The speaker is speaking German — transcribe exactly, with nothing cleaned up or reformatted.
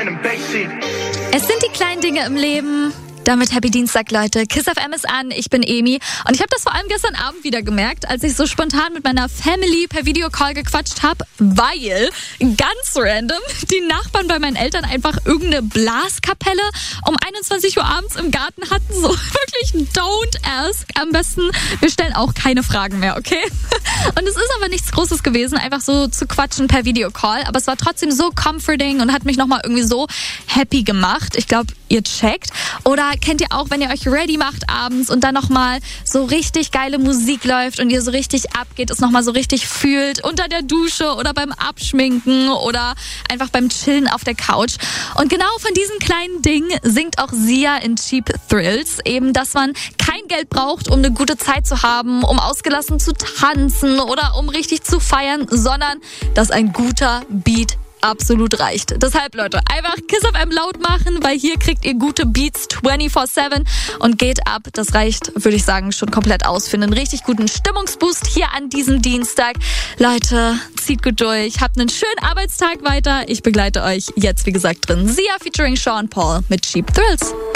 Es sind die kleinen Dinge im Leben. Damit Happy Dienstag, Leute. Kiss F M ist an, ich bin Emi. Und ich habe das vor allem gestern Abend wieder gemerkt, als ich so spontan mit meiner Family per Videocall gequatscht habe, weil ganz random die Nachbarn bei meinen Eltern einfach irgendeine Blaskapelle um einundzwanzig Uhr abends im Garten hatten. So wirklich don't ask. Am besten, wir stellen auch keine Fragen mehr, okay? Und es ist aber nichts Großes gewesen, einfach so zu quatschen per Videocall. Aber es war trotzdem so comforting und hat mich nochmal irgendwie so happy gemacht. Ich glaube, ihr checkt. Oder kennt ihr auch, wenn ihr euch ready macht abends und dann nochmal so richtig geile Musik läuft und ihr so richtig abgeht, es nochmal so richtig fühlt unter der Dusche oder beim Abschminken oder einfach beim Chillen auf der Couch. Und genau von diesen kleinen Dingen singt auch Sia in Cheap Thrills. Eben, dass man kein Geld braucht, um eine gute Zeit zu haben, um ausgelassen zu tanzen oder um richtig zu feiern, sondern dass ein guter Beat absolut reicht. Deshalb, Leute, einfach Kiss F M laut machen, weil hier kriegt ihr gute Beats vierundzwanzig sieben und geht ab. Das reicht, würde ich sagen, schon komplett aus für einen richtig guten Stimmungsboost hier an diesem Dienstag. Leute, zieht gut durch, habt einen schönen Arbeitstag weiter. Ich begleite euch jetzt, wie gesagt, drin. Sia featuring Sean Paul mit Cheap Thrills.